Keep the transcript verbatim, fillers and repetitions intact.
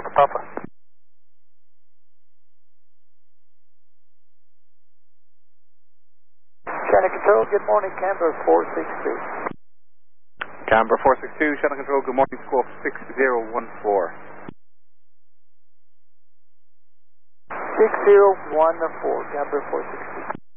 Delta Papa. Shannon Control, good morning, Canberra four six two. Canberra four six two, Shannon Control, good morning, scope six zero one four. six zero one four, Canberra four six two.